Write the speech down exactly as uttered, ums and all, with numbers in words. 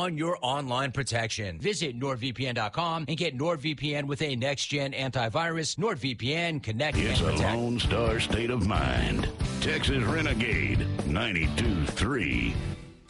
on your online protection. Visit NordVPN dot com and get NordVPN with a next-gen antivirus. NordVPN, connect It's and a protect. Lone Star state of mind. Texas Renegade ninety-two point three.